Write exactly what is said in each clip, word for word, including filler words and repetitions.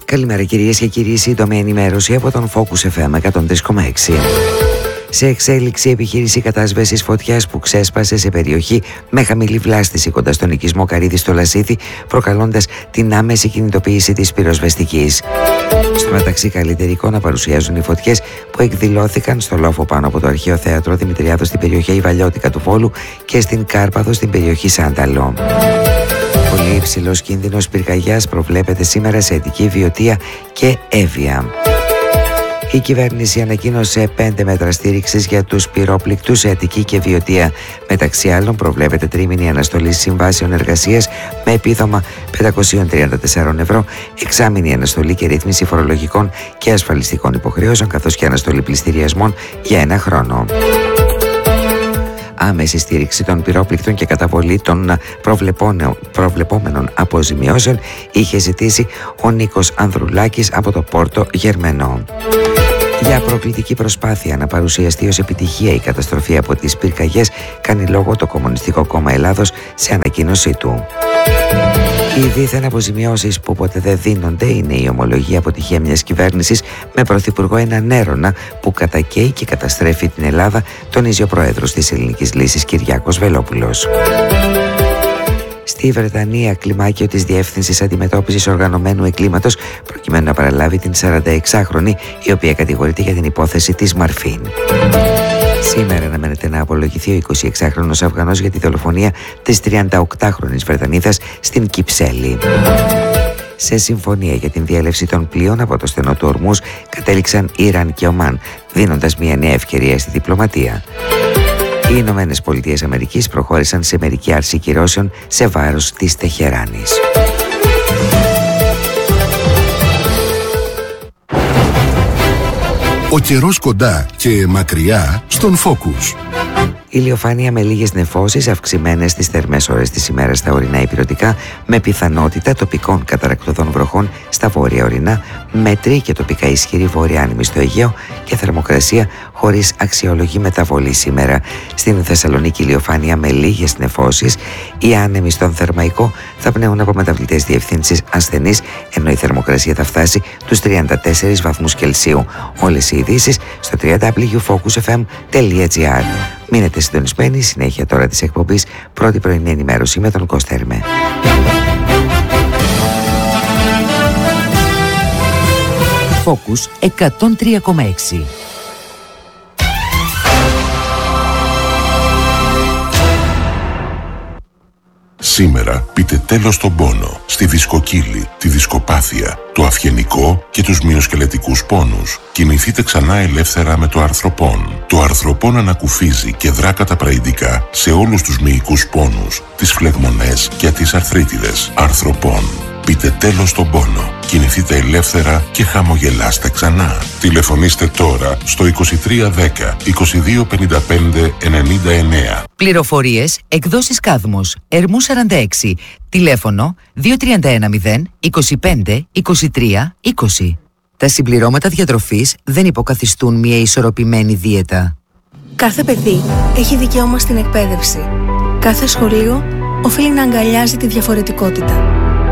Καλημέρα κυρίες και κύριοι, σύντομη ενημέρωση από τον Focus εφ εμ εκατόν τρία κόμμα έξι. Σε εξέλιξη επιχείρηση κατάσβεσης φωτιάς που ξέσπασε σε περιοχή με χαμηλή βλάστηση κοντά στον οικισμό Καρύδη στο Λασίθι, προκαλώντας την άμεση κινητοποίηση της πυροσβεστικής. Στο μεταξύ, καλύτερη εικόνα παρουσιάζουν οι φωτιές που εκδηλώθηκαν στο λόφο πάνω από το Αρχαίο Θέατρο Δημητριάδος στην περιοχή Ιβαλιώτικα του Βόλου και στην Κάρπαθο στην περιοχή Σάνταλο. Πολύ υψηλός κίνδυνος πυρκαγιάς προβλέπεται σήμερα σε Αττική, Βιωτία και Εύβοια. Η κυβέρνηση ανακοίνωσε πέντε μέτρα στήριξης για τους πυρόπληκτους σε Αττική και Βιωτία. Μεταξύ άλλων, προβλέπεται τρίμηνη αναστολή συμβάσεων εργασίας με επίδομα πεντακόσια τριάντα τέσσερα ευρώ, εξάμηνη αναστολή και ρύθμιση φορολογικών και ασφαλιστικών υποχρεώσεων, καθώς και αναστολή πληστηριασμών για ένα χρόνο. Άμεση στήριξη των πυρόπληκτων και καταβολή των προβλεπόμενων αποζημιώσεων είχε ζητήσει ο Νίκος Ανδρουλάκης από το Πόρτο Γερμενό. Για προκλητική προσπάθεια να παρουσιαστεί ως επιτυχία η καταστροφή από τις πυρκαγιές, κάνει λόγο το Κομμουνιστικό Κόμμα Ελλάδος σε ανακοίνωσή του. Οι δίθεν αποζημιώσεις που ποτέ δεν δίνονται είναι η ομολογία αποτυχία μιας κυβέρνησης με πρωθυπουργό έναν έρωνα που κατακαίει και καταστρέφει την Ελλάδα, τονίζει ο πρόεδρος της Ελληνικής Λύσης Κυριάκος Βελόπουλος. Στη Βρετανία, κλιμάκιο της Διεύθυνσης Αντιμετώπισης Οργανωμένου Εγκλήματος προκειμένου να παραλάβει την σαρανταεξάχρονη, η οποία κατηγορείται για την υπόθεση της Μαρφίν. Σήμερα αναμένεται να απολογηθεί ο εικοσιεξάχρονος Αφγανός για τη δολοφονία της τριανταοκτάχρονης Βρετανίδας στην Κυψέλη. Σε συμφωνία για την διέλευση των πλοίων από το στενό του Ορμούζ κατέληξαν Ιράν και Ομάν, δίνοντας μια νέα ευκαιρία στη διπλωματία. Οι Ηνωμένες Πολιτείες Αμερικής προχώρησαν σε μερική άρση κυρώσεων σε βάρος της Τεχεράνης. Ο καιρός κοντά και μακριά στον Focus. Ηλιοφάνεια με λίγες νεφώσεις, αυξημένες στις θερμές ώρες της ημέρας στα ορεινά υπηρετικά, με πιθανότητα τοπικών καταρακτωδών βροχών στα βόρεια ορεινά, μέτρη και τοπικά ισχυρή βόρεια άνεμη στο Αιγαίο και θερμοκρασία χωρίς αξιολογή μεταβολή σήμερα. Στην Θεσσαλονίκη ηλιοφάνεια με λίγες νεφώσεις, οι άνεμοι στον Θερμαϊκό θα πνέουν από μεταβλητές διευθύνσεις ασθενείς, ενώ η θερμοκρασία θα φτάσει τους τριάντα τέσσερις βαθμούς Κελσίου. Όλες οι ειδήσεις στο double-u double-u double-u τελεία focus f m τελεία g r. Μείνετε συντονισμένοι, συνέχεια τώρα της εκπομπής, πρώτη πρωινή ενημέρωση με τον Κώστα Ερμέ. Focus εκατόν τρία κόμμα έξι. Σήμερα πείτε τέλος στον πόνο, στη δισκοκύλη, τη δισκοπάθεια, το αυγενικό και τους μυοσκελετικούς πόνους. Κινηθείτε ξανά ελεύθερα με το αρθροπόν. Το αρθροπόν ανακουφίζει και δρά καταπραϊντικά σε όλους τους μυϊκούς πόνους, τις φλεγμονές και τις αρθρίτιδες. Αρθροπόν. Πείτε τέλος στον πόνο. Κινηθείτε ελεύθερα και χαμογελάστε ξανά. Τηλεφωνήστε τώρα στο είκοσι τρία δέκα είκοσι δύο πενήντα πέντε ενενήντα εννέα. Πληροφορίες, εκδόσεις Κάδμος, Ερμού σαράντα έξι, τηλέφωνο δύο τρία ένα μηδέν είκοσι πέντε είκοσι τρία είκοσι. Τα συμπληρώματα διατροφής δεν υποκαθιστούν μια ισορροπημένη δίαιτα. Κάθε παιδί έχει δικαίωμα στην εκπαίδευση. Κάθε σχολείο οφείλει να αγκαλιάζει τη διαφορετικότητα.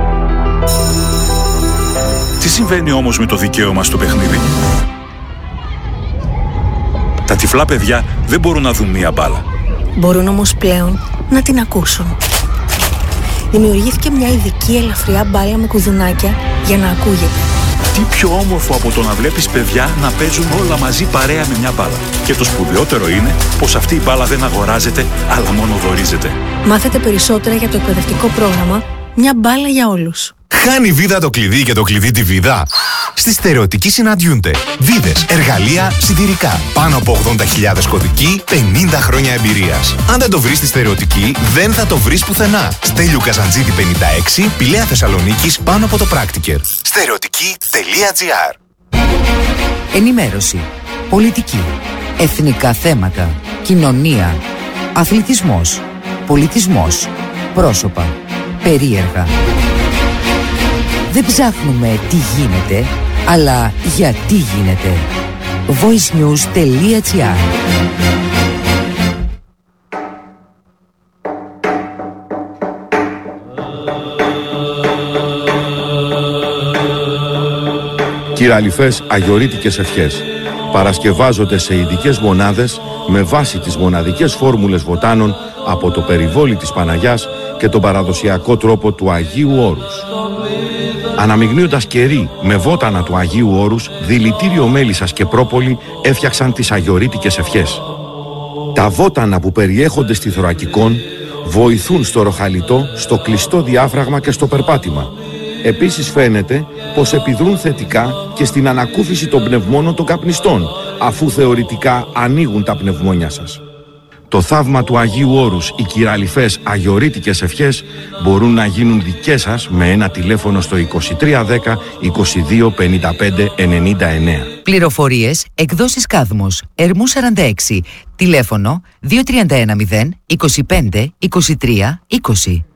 Τι συμβαίνει όμως με το δικαίωμα στο παιχνίδι? Τα τυφλά παιδιά δεν μπορούν να δουν μία μπάλα. Μπορούν όμως πλέον να την ακούσουν. Δημιουργήθηκε μια ειδική ελαφριά μπάλα με κουδουνάκια για να ακούγεται. Τι πιο όμορφο από το να βλέπεις παιδιά να παίζουν όλα μαζί παρέα με μια μπάλα. Και το σπουδαιότερο είναι πως αυτή η μπάλα δεν αγοράζεται, αλλά μόνο δωρίζεται. Μάθετε περισσότερα για το εκπαιδευτικό πρόγραμμα «Μια μπάλα για όλους». Χάνει βίδα το κλειδί και το κλειδί τη βίδα. Στη Στερεωτική συναντιούνται βίδες, εργαλεία, συντηρικά. Πάνω από ογδόντα χιλιάδες κωδικοί, πενήντα χρόνια εμπειρίας. Αν δεν το βρεις στη Στερεωτική, δεν θα το βρεις πουθενά. Στέλιου Καζαντζίδη πενήντα έξι, Πηλαία Θεσσαλονίκης, πάνω από το Πράκτικερ. στερεωτική τελεία τζι άρ. Ενημέρωση, πολιτική, εθνικά θέματα, κοινωνία, αθλητισμός, πολιτισμός, πρόσωπα, περίεργα. Δεν ψάχνουμε τι γίνεται, αλλά γιατί γίνεται. voice news τελεία τζι άρ. Κυραλιφές αγιορείτικες ευχές. Παρασκευάζονται σε ειδικές μονάδες με βάση τις μοναδικές φόρμουλες βοτάνων από το περιβόλι της Παναγιάς και τον παραδοσιακό τρόπο του Αγίου Όρους. Αναμειγνύοντας κερί με βότανα του Αγίου Όρους, δηλητήριο μέλισσας και πρόπολη έφτιαξαν τις αγιορείτικες ευχές. Τα βότανα που περιέχονται στη θωρακικόν βοηθούν στο ροχαλιτό, στο κλειστό διάφραγμα και στο περπάτημα. Επίσης φαίνεται πως επιδρούν θετικά και στην ανακούφιση των πνευμόνων των καπνιστών, αφού θεωρητικά ανοίγουν τα πνευμόνια σας. Το θαύμα του Αγίου Όρους, οι κυραλιφές αγιορείτικες ευχές μπορούν να γίνουν δικές σας με ένα τηλέφωνο στο είκοσι τρία δέκα είκοσι δύο πενήντα πέντε ενενήντα εννέα. Πληροφορίες εκδόσεις Κάδμος, Ερμού σαράντα έξι, τηλέφωνο δύο τρία ένα μηδέν είκοσι πέντε είκοσι τρία είκοσι.